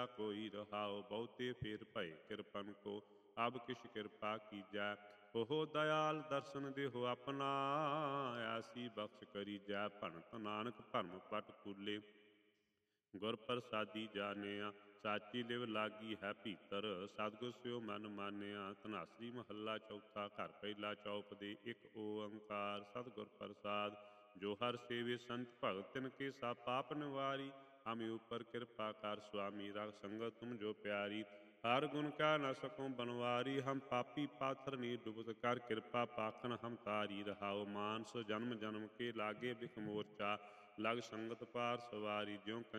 दूजा कोई रहाओ। बहुते फेर भय कृपन को अब किश कृपा कीजै। ओहो दयाल दर्शन देहो अपना ऐसी बख्श करी जै। भणत नानक भरम पट कूले गुर प्रसादी जानिया। साची लिव लागी है भीतर सतगुर स्यो मन मानिया। धनासरी महला चौथा घर पहिला चौप दे एक ओंकार सतगुर प्रसाद। जो हर सेवे संत भगत तिनके सा पाप निवारी। हम ऊपर कृपा कर स्वामी रख संगत तुम जो प्यारी। हर गुण का न सको बनवारी हम पापी पाथर नी डुबत कर कृपा पाखन हम तारी रहाओ। मानस जन्म जन्म के लागे बिख मोर्चा लग संगत पार सवारी ज्यों